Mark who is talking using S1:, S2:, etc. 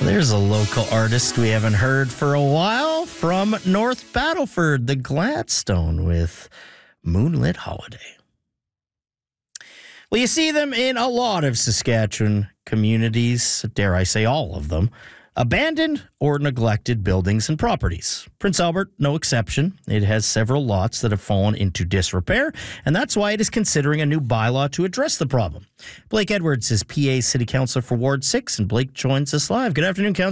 S1: There's a local artist we haven't heard for a while from North Battleford, the Gladstone, with Moonlit Holiday. Well, you see them in a lot of Saskatchewan communities, dare I say all of them, abandoned or neglected buildings and properties. Prince Albert, no exception. It has several lots that have fallen into disrepair, and that's why it is considering a new bylaw to address the problem. Blake Edwards is PA City Councillor for Ward 6, and Blake joins us live. Good afternoon, Councillor.